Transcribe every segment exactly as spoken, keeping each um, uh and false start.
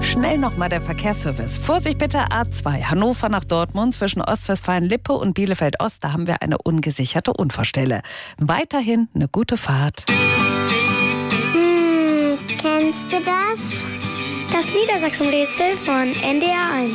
Schnell nochmal der Verkehrsservice. Vorsicht bitte A zwei, Hannover nach Dortmund zwischen Ostwestfalen-Lippe und Bielefeld-Ost. Da haben wir eine ungesicherte Unfallstelle. Weiterhin eine gute Fahrt. Hm, kennst du das? Das Niedersachsen-Rätsel von N D R eins.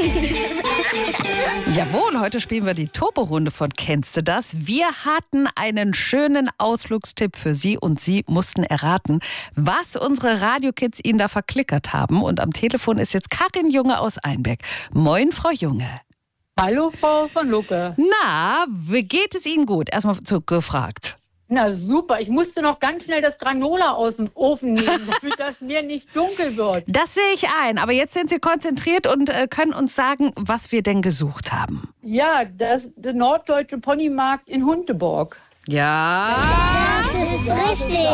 Jawohl, heute spielen wir die Turbo-Runde von Kennst du das? Wir hatten einen schönen Ausflugstipp für Sie und Sie mussten erraten, was unsere Radiokids Ihnen da verklickert haben. Und am Telefon ist jetzt Karin Junge aus Einbeck. Moin, Frau Junge. Hallo, Frau von Lucke. Na, wie geht es Ihnen gut? Erstmal zu, gefragt. Na super, ich musste noch ganz schnell das Granola aus dem Ofen nehmen, damit das mir nicht dunkel wird. Das sehe ich ein, aber jetzt sind Sie konzentriert und äh, können uns sagen, was wir denn gesucht haben. Ja, das der Norddeutsche Ponymarkt in Hunteborg. Ja. Das ist richtig.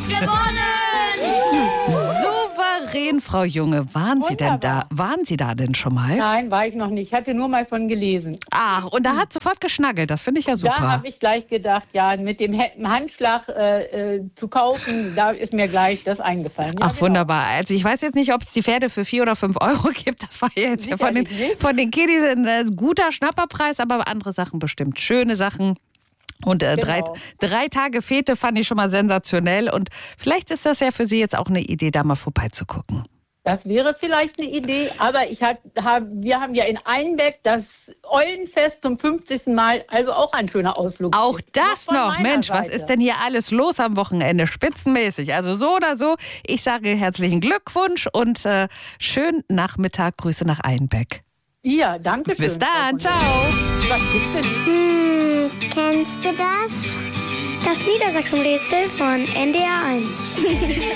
Souverän, Frau Junge. Waren Sie denn da? Waren Sie da denn schon mal? Nein, war ich noch nicht. Ich hatte nur mal von gelesen. Ach, und da hat sofort geschnackelt. Das finde ich ja super. Da habe ich gleich gedacht, ja, mit dem Handschlag äh, äh, zu kaufen, da ist mir gleich das eingefallen. Ja, Ach, genau. wunderbar. Also ich weiß jetzt nicht, ob es die Pferde für vier oder fünf Euro gibt. Das war ja jetzt ja von den, von den Kiddies ein äh, guter Schnapperpreis, aber andere Sachen bestimmt. Schöne Sachen. Und äh, Genau. drei, drei Tage Fete fand ich schon mal sensationell. Und vielleicht ist das ja für Sie jetzt auch eine Idee, da mal vorbeizugucken. Das wäre vielleicht eine Idee, aber ich hab, hab, wir haben ja in Einbeck das Eulenfest zum fünfzigsten Mal, also auch ein schöner Ausflug. Auch das von noch. meiner Mensch, was Seite. ist denn hier alles los am Wochenende? Spitzenmäßig. Also so oder so. Ich sage herzlichen Glückwunsch und äh, schönen Nachmittag. Grüße nach Einbeck. Ja, danke schön. Bis dann. Frau Ciao. von Lucke. Was gibt's denn? Hm, kennst du das? Das Niedersachsen-Rätsel von N D R eins.